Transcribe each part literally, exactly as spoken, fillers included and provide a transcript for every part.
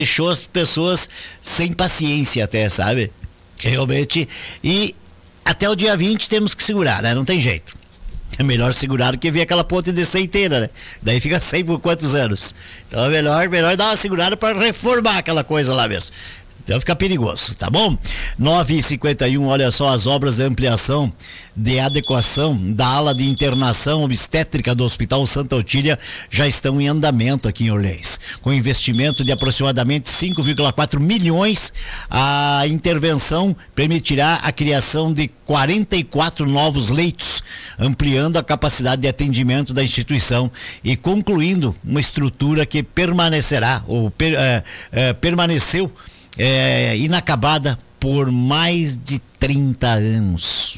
deixou as pessoas sem paciência até, sabe? Realmente. E até o dia vinte temos que segurar, né? Não tem jeito. É melhor segurar do que ver aquela ponte descer inteira, né? Daí fica sem por quantos anos. Então é melhor, melhor dar uma segurada para reformar aquela coisa lá mesmo. Então fica perigoso, tá bom? nove e cinquenta e um, olha só, as obras de ampliação de adequação da ala de internação obstétrica do Hospital Santa Otília já estão em andamento aqui em Orleans. Com investimento de aproximadamente cinco vírgula quatro milhões, a intervenção permitirá a criação de quarenta e quatro novos leitos, ampliando a capacidade de atendimento da instituição e concluindo uma estrutura que permanecerá, ou per, eh, eh, permaneceu É, inacabada por mais de trinta anos.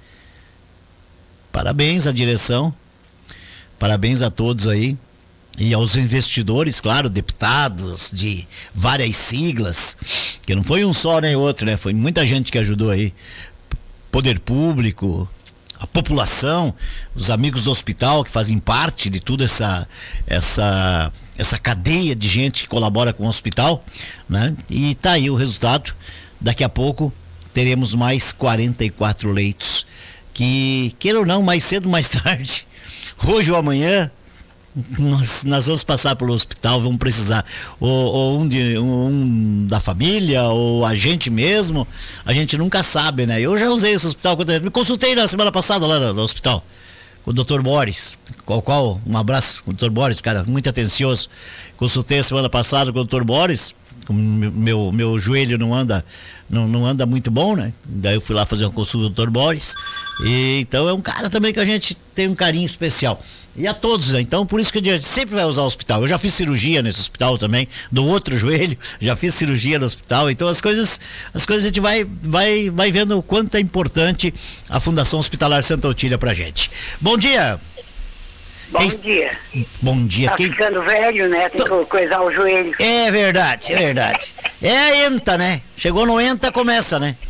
Parabéns à direção, parabéns a todos aí e aos investidores, claro, deputados de várias siglas, que não foi um só nem outro, né? Foi muita gente que ajudou aí, poder público, a população, os amigos do hospital que fazem parte de toda essa essa essa cadeia de gente que colabora com o hospital, né? E tá aí o resultado. Daqui a pouco teremos mais quarenta e quatro leitos que, queira ou não, mais cedo ou mais tarde, hoje ou amanhã, nós, nós vamos passar pelo hospital, vamos precisar ou, ou um, de, um da família ou a gente mesmo, a gente nunca sabe, né? Eu já usei esse hospital, me consultei na semana passada lá no, no hospital com o doutor Boris, qual qual, um abraço com o doutor Boris, cara, muito atencioso. Consultei a semana passada com o doutor Boris, meu, meu, meu joelho não anda, não, não anda muito bom, né? Daí eu fui lá fazer uma consulta com o doutor Boris, e então é um cara também que a gente tem um carinho especial. E a todos, né? Então por isso que a gente sempre vai usar o hospital. Eu já fiz cirurgia nesse hospital também, do outro joelho, já fiz cirurgia no hospital, então as coisas, as coisas a gente vai, vai, vai vendo o quanto é importante a Fundação Hospitalar Santa Otília pra gente. Bom dia! Bom Quem... dia. Bom dia. Tá Quem... ficando velho, né? Tem que coisar o joelho. É verdade, é verdade. É a enta, né? Chegou no enta, começa, né?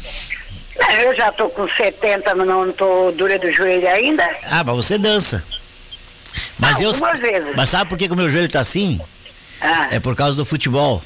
Eu já tô com setenta, mas não tô dura do joelho ainda. Ah, mas você dança. Mas ah, eu. Algumas vezes. Mas sabe por que, que o meu joelho tá assim? Ah. É por causa do futebol.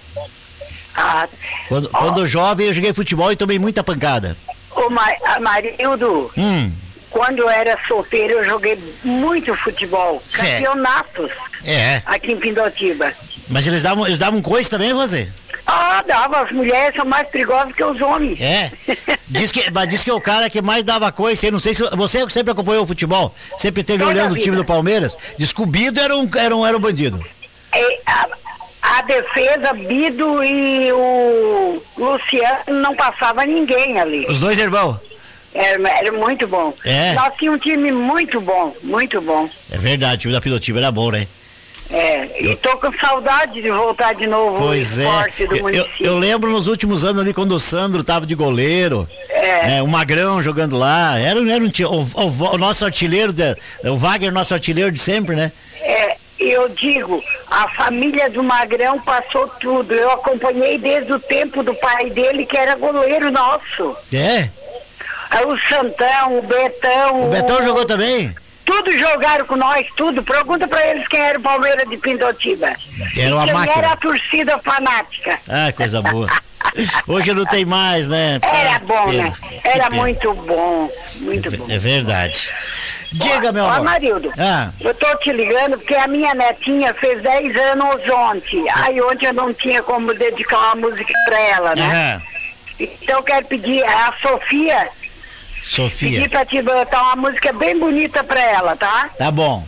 Ah. Quando, oh. quando jovem eu joguei futebol e tomei muita pancada. Ô, Ma- Marildo, hum. quando eu era solteiro eu joguei muito futebol. Cê. Campeonatos. É. Aqui em Pindotiba. Mas eles davam, eles davam coice também, Rosê? Ah, dava. As mulheres são mais perigosas que os homens. É. Diz que, mas diz que é o cara que mais dava coice. Eu não sei se você sempre acompanhou o futebol, sempre teve Toda olhando o vida. time do Palmeiras. Descobrido era um, era um, era um bandido. É, a, a defesa, Bido e o Luciano não passava ninguém ali. Os dois irmãos. Era, era muito bom. É. Nós tínhamos um time muito bom, muito bom. É verdade, o time da Pilotiba era bom, né? É, e tô com saudade de voltar de novo Pois ao esporte é. do Eu, município. eu lembro nos últimos anos ali quando o Sandro tava de goleiro, É. né, o Magrão jogando lá, era, era um time, o, o, o nosso artilheiro, de, o Wagner, nosso artilheiro de sempre, né? É, eu digo, a família do Magrão passou tudo. Eu acompanhei desde o tempo do pai dele, que era goleiro nosso. É? O Santão, o Betão. O Betão o... jogou também? Tudo jogaram com nós, tudo. Pergunta pra eles quem era o Palmeiras de Pindotiba. Era uma quem máquina. era a torcida fanática. Ah, coisa boa. Hoje não tem mais, né? Era bom, Pena. né? Que Era pena. muito bom, muito bom. É verdade. Diga, meu Ó, amor. Marildo, Ah. eu tô te ligando porque a minha netinha fez dez anos ontem. Aí ontem eu não tinha como dedicar uma música pra ela, né? Aham. Então eu quero pedir a Sofia, Sofia. pedir pra te botar uma música bem bonita pra ela, tá? Tá bom.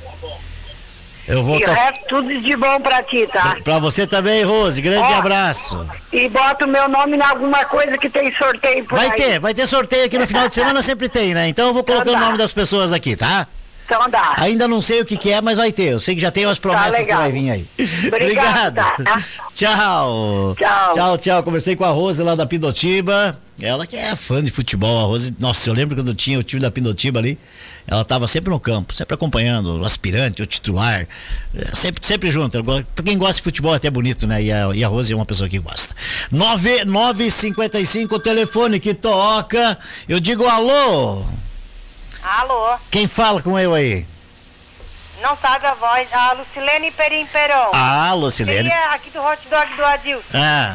Eu vou E o to... resto tudo de bom pra ti, tá? Pra você também, Rose. Grande Ó, abraço. E bota o meu nome em alguma coisa que tem sorteio por Vai aí. ter, vai ter sorteio aqui no final de semana, sempre tem, né? Então eu vou colocar Então o tá. nome das pessoas aqui, tá? Então dá. Ainda não sei o que que é, mas vai ter. Eu sei que já tem umas promessas que legal. vai vir aí. Obrigado, tá? Tchau. Tchau. Tchau, tchau. Conversei com a Rose lá da Pindotiba. Ela que é fã de futebol. A Rose, nossa, eu lembro quando tinha o time da Pindotiba ali. Ela estava sempre no campo, sempre acompanhando o aspirante, o titular, sempre, sempre junto. Pra quem gosta de futebol é até bonito, né? E a, e a Rose é uma pessoa que gosta. nove nove cinquenta e cinco, o telefone que toca. Eu digo alô. Alô, Quem fala com eu aí? Não sabe a voz. A Lucilene Perim Peron. Ah, Lucilene. Seria aqui do hot dog do Adilson. Ah.